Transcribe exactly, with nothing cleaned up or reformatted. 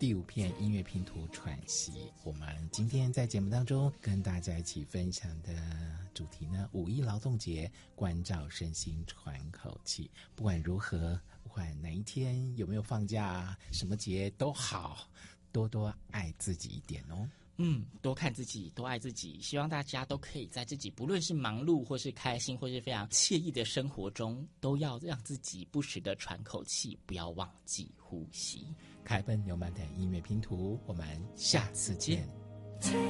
第五篇音乐拼图喘息。我们今天在节目当中跟大家一起分享的主题呢，五一劳动节，关照身心喘口气。不管如何，不管哪一天有没有放假，什么节都好，多多爱自己一点哦。 嗯，多看自己，多爱自己。希望大家都可以在自己不论是忙碌或是开心或是非常惬意的生活中，都要让自己不时的喘口气，不要忘记呼吸。 凯本纽曼的音乐拼图，我们下次见。